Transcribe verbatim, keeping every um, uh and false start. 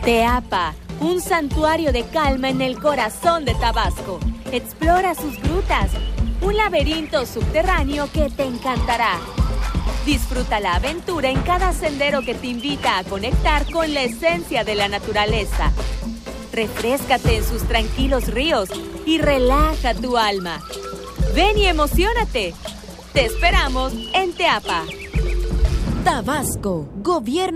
Teapa, un santuario de calma en el corazón de Tabasco. Explora sus grutas, un laberinto subterráneo que te encantará. Disfruta la aventura en cada sendero que te invita a conectar con la esencia de la naturaleza. Refréscate en sus tranquilos ríos y relaja tu alma. Ven y emociónate. Te esperamos en Teapa. Tabasco, Gobierno